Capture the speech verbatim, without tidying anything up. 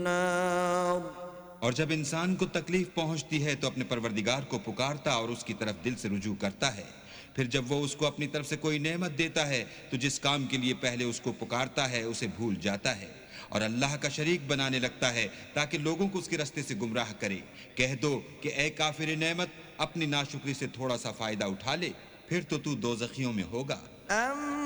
النار और जब इंसान को तकलीफ पहुंचती है तो अपने परवरदिगार को पुकारता और उसकी तरफ दिल से रुजू करता है। फिर जब वो उसको अपनी तरफ से कोई नेमत देता है तो जिस काम के लिए पहले उसको पुकारता है उसे भूल जाता है और अल्लाह का शरीक बनाने लगता है ताकि लोगों को उसके रास्ते से गुमराह करे। कह दो कि ए काफिर नेमत, अपनी नाशुक्री से थोड़ा सा फायदा उठा ले, फिर तो तू दोज़खियों में होगा।